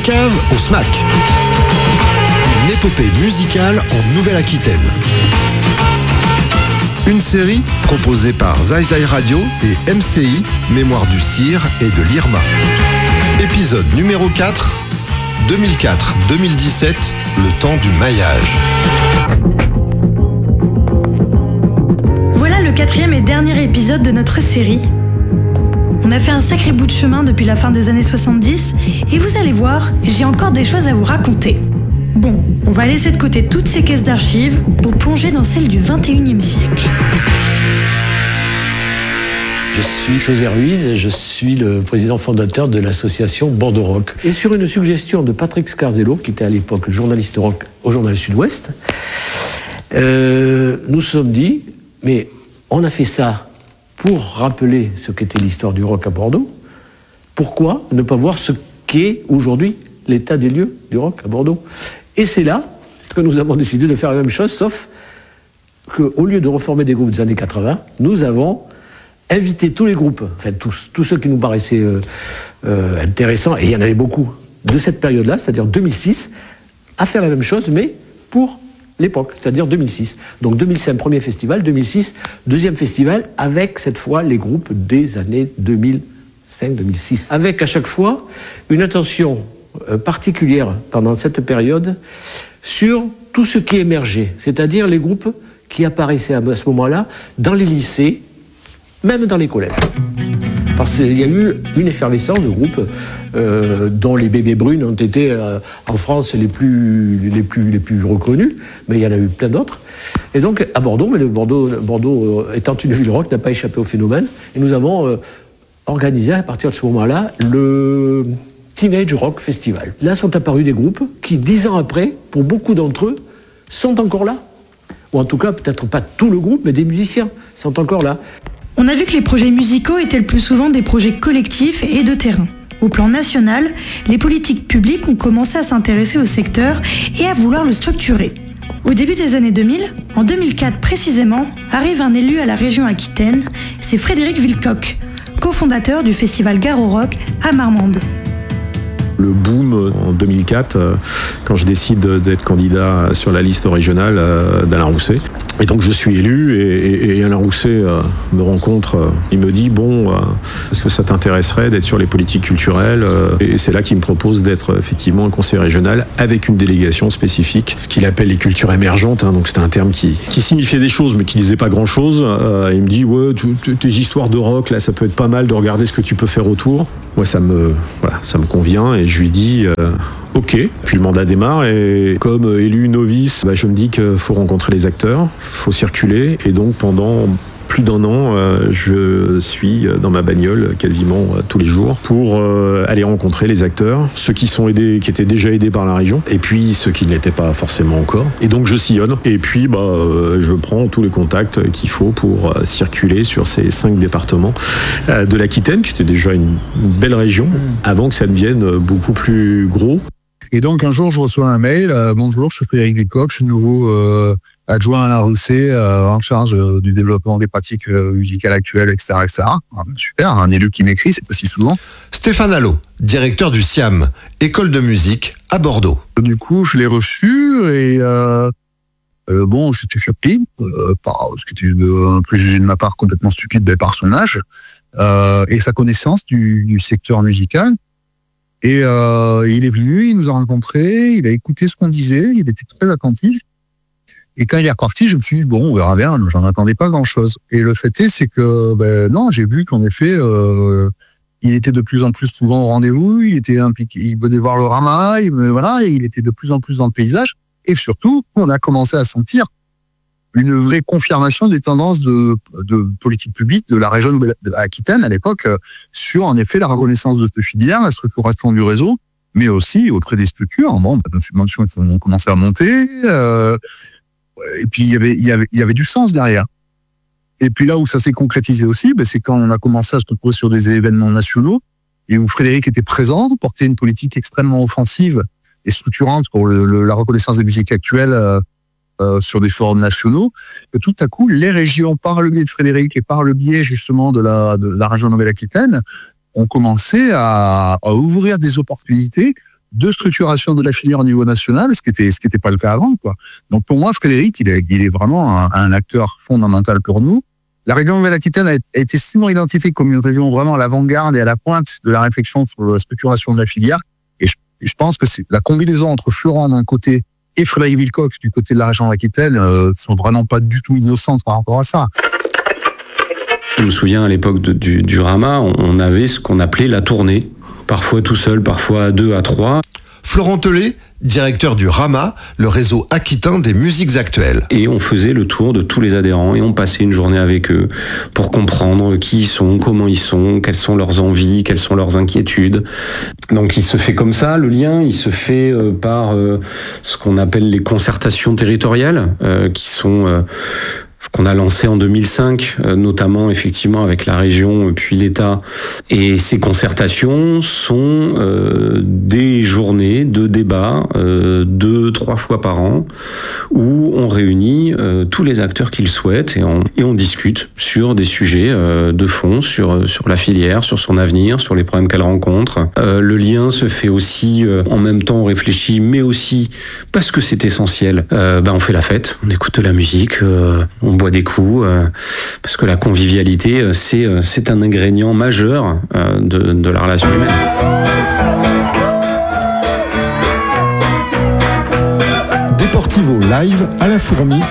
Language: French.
cave au SMAC. Une épopée musicale en Nouvelle-Aquitaine. Une série proposée par Zai Zai Radio et MCI, Mémoire du Cire et de l'IRMA. Épisode numéro 4, 2004-2017, le temps du maillage. Voilà le 4e et dernier épisode de notre série. On a fait un sacré bout de chemin depuis la fin des années 70 et vous allez voir, j'ai encore des choses à vous raconter. Bon, on va laisser de côté toutes ces caisses d'archives pour plonger dans celles du 21e siècle. Je suis José Ruiz et je suis le président fondateur de l'association Bordeaux Rock. Et sur une suggestion de Patrick Scarzello, qui était à l'époque journaliste rock au Journal Sud-Ouest, nous sommes dit, mais on a fait ça pour rappeler ce qu'était l'histoire du rock à Bordeaux. Pourquoi ne pas voir ce qu'est aujourd'hui l'état des lieux du rock à Bordeaux? Et c'est là que nous avons décidé de faire la même chose, sauf qu'au lieu de reformer des groupes des années 80, nous avons invité tous les groupes, enfin tous ceux qui nous paraissaient intéressants, et il y en avait beaucoup, de cette période-là, c'est-à-dire 2006, à faire la même chose, mais pour l'époque, c'est-à-dire 2006. Donc 2005, premier festival, 2006, deuxième festival, avec cette fois les groupes des années 2005-2006. Avec à chaque fois une attention particulière pendant cette période sur tout ce qui émergeait, c'est-à-dire les groupes qui apparaissaient à ce moment-là dans les lycées, même dans les collèges. Parce qu'il y a eu une effervescence de groupes dont les Bébés Brunes ont été en France les plus reconnus, mais il y en a eu plein d'autres. Et donc à Bordeaux, mais Bordeaux étant une ville rock, n'a pas échappé au phénomène. Et nous avons organisé à partir de ce moment-là le Teenage Rock Festival. Là sont apparus des groupes qui, 10 ans après, pour beaucoup d'entre eux, sont encore là. Ou en tout cas, peut-être pas tout le groupe, mais des musiciens sont encore là. On a vu que les projets musicaux étaient le plus souvent des projets collectifs et de terrain. Au plan national, les politiques publiques ont commencé à s'intéresser au secteur et à vouloir le structurer. Au début des années 2000, en 2004 précisément, arrive un élu à la région Aquitaine, c'est Frédéric Wilcock, cofondateur du festival Garo Rock à Marmande. Le boom en 2004, quand je décide d'être candidat sur la liste régionale d'Alain Rousset. Et donc je suis élu et Alain Rousset me rencontre. Il me dit, bon, est-ce que ça t'intéresserait d'être sur les politiques culturelles? Et c'est là qu'il me propose d'être effectivement un conseiller régional avec une délégation spécifique, ce qu'il appelle les cultures émergentes. Donc c'était un terme qui signifiait des choses mais qui disait pas grand-chose. Il me dit, ouais, tes histoires de rock, là, ça peut être pas mal de regarder ce que tu peux faire autour. Moi, ça me convient et je lui dis ok. Puis le mandat démarre et comme élu novice, je me dis qu'il faut rencontrer les acteurs, faut circuler et donc pendant plus d'1 an, je suis dans ma bagnole quasiment tous les jours pour aller rencontrer les acteurs, ceux qui sont aidés, qui étaient déjà aidés par la région, et puis ceux qui ne l'étaient pas forcément encore. Et donc je sillonne, et puis je prends tous les contacts qu'il faut pour circuler sur ces 5 départements de l'Aquitaine, qui était déjà une belle région, avant que ça devienne beaucoup plus gros. Et donc un jour, je reçois un mail, bonjour, je suis Frédéric Wilcock, je suis nouveau adjoint à Alain Rousset, en charge du développement des pratiques musicales actuelles, etc., etc. Super, un élu qui m'écrit, c'est pas si souvent. Stéphane Allot, directeur du SIAM, école de musique à Bordeaux. Du coup, je l'ai reçu et j'étais surpris par ce qui était un préjugé de ma part complètement stupide par son âge et sa connaissance du secteur musical. Et il est venu, il nous a rencontrés, il a écouté ce qu'on disait, il était très attentif. Et quand il est reparti, je me suis dit, bon, on verra bien, j'en attendais pas grand-chose. Et le fait est, c'est que, non, j'ai vu qu'en effet, il était de plus en plus souvent au rendez-vous, il était impliqué, il venait voir le Rama, il était de plus en plus dans le paysage. Et surtout, on a commencé à sentir une vraie confirmation des tendances de politique publique de la région de l'Aquitaine à l'époque, sur, en effet, la reconnaissance de cette filière, la structuration du réseau, mais aussi auprès des structures. Bon, nos subventions ont commencé à monter, et puis il y avait du sens derrière. Et puis là où ça s'est concrétisé aussi, c'est quand on a commencé à se retrouver sur des événements nationaux et où Frédéric était présent, portait une politique extrêmement offensive et structurante pour la reconnaissance des musiques actuelles sur des forums nationaux. Et tout à coup, les régions, par le biais de Frédéric et par le biais justement de la région Nouvelle-Aquitaine, ont commencé à ouvrir des opportunités de structuration de la filière au niveau national, ce qui était pas le cas avant, quoi. Donc pour moi, Frédéric, il est vraiment un acteur fondamental pour nous. La région Nouvelle-Aquitaine a été souvent identifiée comme une région vraiment à l'avant-garde et à la pointe de la réflexion sur la structuration de la filière. Et je pense que c'est la combinaison entre Florent d'un côté et Frédéric Wilcox du côté de la région Aquitaine sont vraiment pas du tout innocentes par rapport à ça. Je me souviens à l'époque du Rama, on avait ce qu'on appelait la tournée, parfois tout seul, parfois à 2, à 3. Florent Tellet, directeur du Rama, le réseau aquitain des musiques actuelles. Et on faisait le tour de tous les adhérents et on passait une journée avec eux pour comprendre qui ils sont, comment ils sont, quelles sont leurs envies, quelles sont leurs inquiétudes. Donc il se fait comme ça, le lien, il se fait par ce qu'on appelle les concertations territoriales, qui sont... qu'on a lancé en 2005, notamment effectivement avec la région puis l'État. Et ces concertations sont des journées de débat 2-3 fois par an où on réunit tous les acteurs qu'ils souhaitent et on discute sur des sujets de fond, sur la filière, sur son avenir, sur les problèmes qu'elle rencontre. Le lien se fait aussi, en même temps on réfléchit, mais aussi parce que c'est essentiel, on fait la fête, on écoute de la musique, on boit des coups, parce que la convivialité, c'est un ingrédient majeur de la relation humaine. Deportivo live à la Fourmi